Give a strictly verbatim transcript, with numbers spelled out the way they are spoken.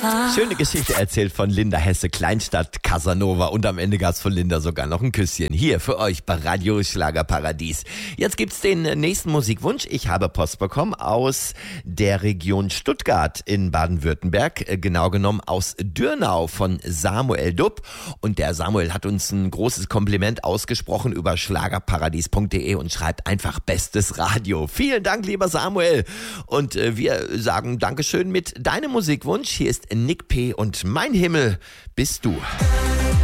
Schöne Geschichte erzählt von Linda Hesse, Kleinstadt Casanova, und am Ende gab's von Linda sogar noch ein Küsschen. Hier für euch bei Radio Schlagerparadies. Jetzt gibt's den nächsten Musikwunsch. Ich habe Post bekommen aus der Region Stuttgart in Baden-Württemberg, genau genommen aus Dürnau von Samuel Dupp. Und der Samuel hat uns ein großes Kompliment ausgesprochen über schlagerparadies punkt de und schreibt einfach bestes Radio. Vielen Dank, lieber Samuel. Und äh, wir sagen Dankeschön mit deinem Musikwunsch. Hier ist Nick P. und Mein Himmel bist du.